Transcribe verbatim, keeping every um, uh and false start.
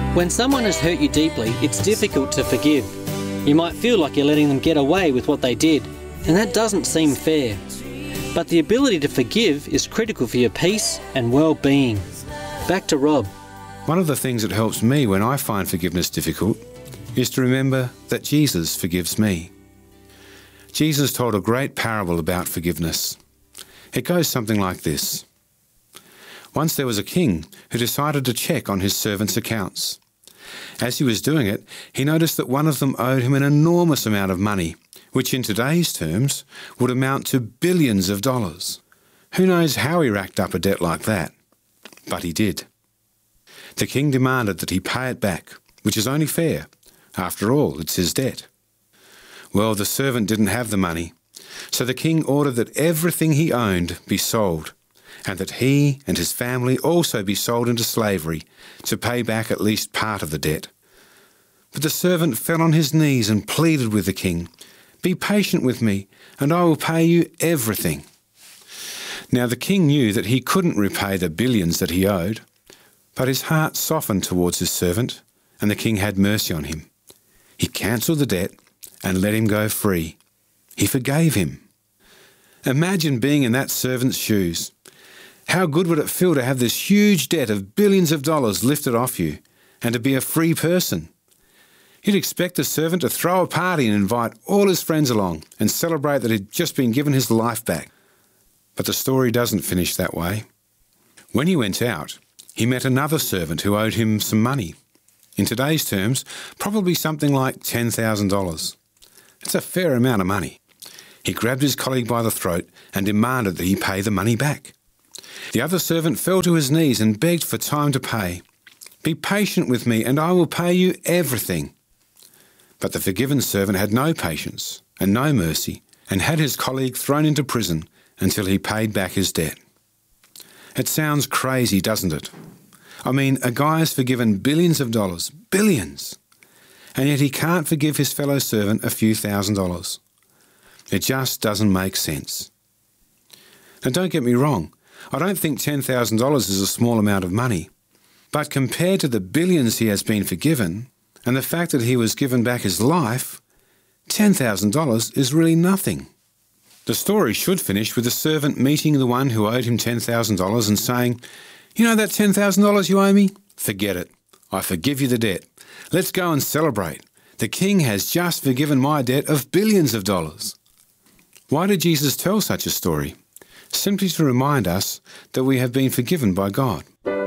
When someone has hurt you deeply, it's difficult to forgive. You might feel like you're letting them get away with what they did, and that doesn't seem fair. But the ability to forgive is critical for your peace and well-being. Back to Rob. One of the things that helps me when I find forgiveness difficult is to remember that Jesus forgives me. Jesus told a great parable about forgiveness. It goes something like this. Once there was a king who decided to check on his servants' accounts. As he was doing it, he noticed that one of them owed him an enormous amount of money, which in today's terms would amount to billions of dollars. Who knows how he racked up a debt like that? But he did. The king demanded that he pay it back, which is only fair. After all, it's his debt. Well, the servant didn't have the money, so the king ordered that everything he owned be sold, and that he and his family also be sold into slavery to pay back at least part of the debt. But the servant fell on his knees and pleaded with the king, "Be patient with me, and I will pay you everything." Now the king knew that he couldn't repay the billions that he owed, but his heart softened towards his servant, and the king had mercy on him. He cancelled the debt and let him go free. He forgave him. Imagine being in that servant's shoes. How good would it feel to have this huge debt of billions of dollars lifted off you and to be a free person? You'd expect the servant to throw a party and invite all his friends along and celebrate that he'd just been given his life back. But the story doesn't finish that way. When he went out, he met another servant who owed him some money. In today's terms, probably something like ten thousand dollars. It's a fair amount of money. He grabbed his colleague by the throat and demanded that he pay the money back. The other servant fell to his knees and begged for time to pay. "Be patient with me and I will pay you everything." But the forgiven servant had no patience and no mercy and had his colleague thrown into prison until he paid back his debt. It sounds crazy, doesn't it? I mean, a guy is forgiven billions of dollars, billions, and yet he can't forgive his fellow servant a few thousand dollars. It just doesn't make sense. Now don't get me wrong, I don't think ten thousand dollars is a small amount of money, but compared to the billions he has been forgiven and the fact that he was given back his life, ten thousand dollars is really nothing. The story should finish with the servant meeting the one who owed him ten thousand dollars and saying, "You know that ten thousand dollars you owe me? Forget it. I forgive you the debt. Let's go and celebrate. The king has just forgiven my debt of billions of dollars." Why did Jesus tell such a story? Simply to remind us that we have been forgiven by God.